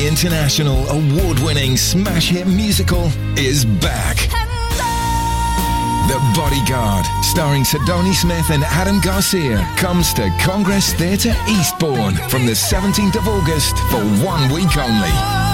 The international award-winning smash hit musical is back. The Bodyguard, starring Sidonie Smith and Adam Garcia, comes to Congress Theatre Eastbourne from the 17th of August for 1 week only.